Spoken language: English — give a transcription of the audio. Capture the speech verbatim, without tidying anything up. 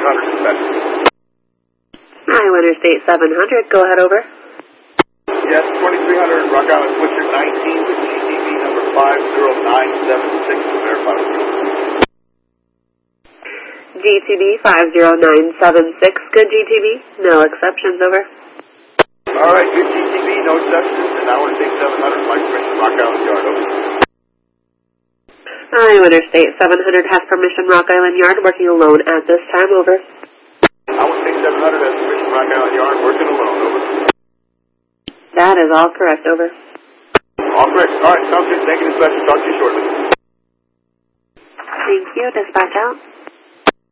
hundred, dispatch. Iowa Interstate seven hundred, go ahead, over. Yes, twenty-three hundred Rock Island, Switcher nineteen with G T V number five zero nine seven six to verify with you. G T V five zero nine seven six, good G T V, no exceptions, over. Alright, good G T V, no exceptions, and Iowa Interstate seven hundred, flight permission Rock Island Yard, over. Iowa Interstate seven hundred has permission Rock Island Yard, working alone at this time, over. Iowa Interstate seven hundred has permission Rock Island Yard, working alone, over. That is all correct, over. All correct. Alright, sounds good. Thank you, dispatch. Talk to you shortly. Thank you, dispatch out.